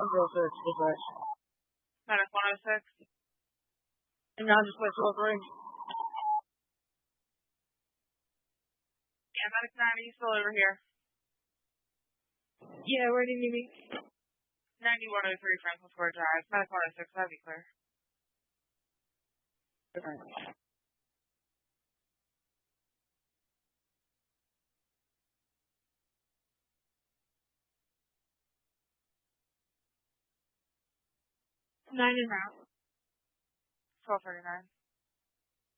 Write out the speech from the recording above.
I'll go for 206. Medic 106. And now just play 203. Yeah, Medic 90, still over here. Yeah, where do you need me? 9103 Franklin Square Drive. Medic 106, that'd be clear. Okay. Nine en route. 1239.